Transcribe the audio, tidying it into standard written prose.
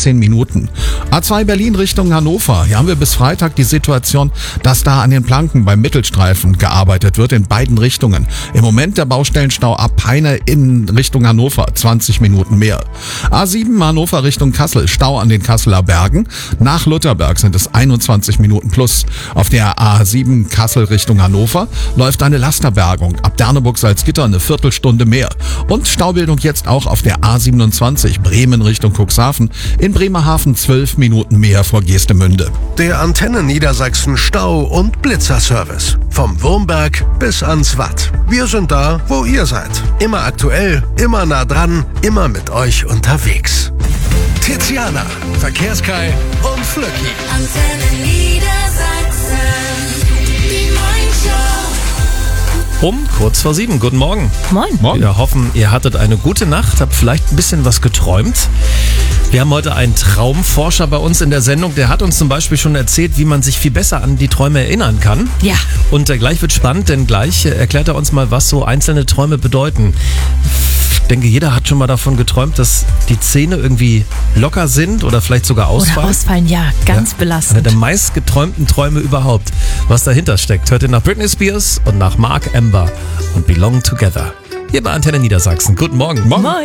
13 Minuten. A2 Berlin Richtung Hannover. Hier haben wir bis Freitag die Situation, dass da an den Planken beim Mittelstreifen gearbeitet wird in beiden Richtungen. Im Moment der Baustellenstau ab Peine in Richtung Hannover, 20 Minuten mehr. A7 Hannover Richtung Kassel, Stau an den Kasseler Bergen. Nach Lutherberg sind es 21 Minuten plus. Auf der A7 Kassel Richtung Hannover läuft eine Lasterbergung. Ab Derneburg-Salzgitter eine Viertelstunde mehr. Und Staubildung jetzt auch auf der A27 Bremen Richtung Cuxhaven. In Bremerhaven 12 Minuten mehr vor Geestemünde. Der Antenne Niedersachsen Stau- und Blitzerservice. Vom Wurmberg bis ans Watt. Wir sind da, wo ihr seid. Immer aktuell, immer nah dran, immer mit euch unterwegs. Tiziana, Verkehrskai und Flöcki. Antenne Niedersachsen, die Morningshow. Um kurz vor 7. Guten Morgen. Moin. Wir hoffen, ihr hattet eine gute Nacht, habt vielleicht ein bisschen was geträumt. Wir haben heute einen Traumforscher bei uns in der Sendung, der hat uns zum Beispiel schon erzählt, wie man sich viel besser an die Träume erinnern kann. Ja. Und gleich wird spannend, denn gleich erklärt er uns mal, was so einzelne Träume bedeuten. Ich denke, jeder hat schon mal davon geträumt, dass die Zähne irgendwie locker sind oder vielleicht sogar ausfallen. Oder ausfallen, ja. Ganz belastend. Einer der meistgeträumten Träume überhaupt. Was dahinter steckt, hört ihr nach Britney Spears und nach Mark Amber und Belong Together. Hier bei Antenne Niedersachsen. Guten Morgen. Moin.